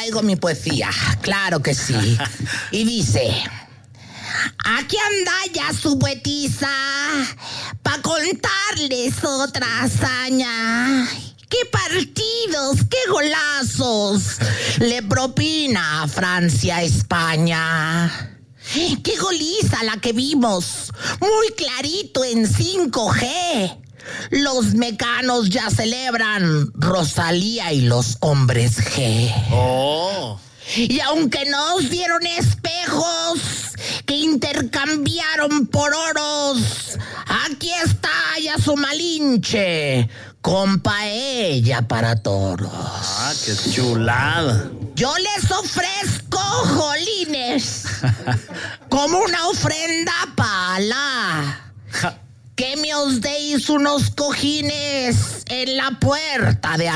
traigo mi poesía, claro que sí. Y dice: aquí anda ya su poetisa pa' contarles otra hazaña. ¡Qué partidos, qué golazos le propina a Francia a España! ¡Qué goliza la que vimos! Muy clarito en 5G. Los mecanos ya celebran Rosalía y los hombres G. Oh. Y aunque nos dieron espejos que intercambiaron por oros, aquí está ya su Malinche con paella para toros. Ah, qué chulada. Yo les ofrezco, jolines, como una ofrenda para Alá, que me os deis unos cojines en la puerta de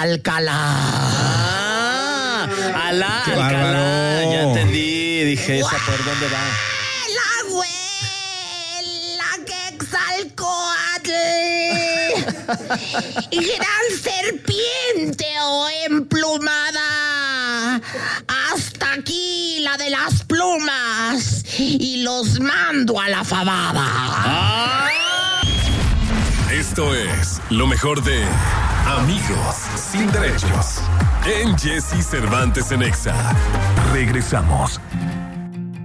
Alcalá. Alá, ¡Qué Alcalá. bárbaro! Ya entendí, dije, ¿esa por dónde va? La Quetzalcóatl, gran serpiente o emplumada, hasta aquí la de las plumas y los mando a la fabada. ¡Ah! Esto es lo mejor de Amigos Sin Derechos en Jesse Cervantes en Exa. Regresamos.